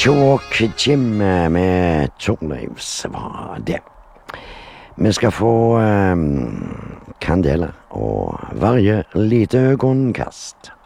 Chalk Jim med Torleifs var det. Vi skal få Kandela og Varje lite ögonkast.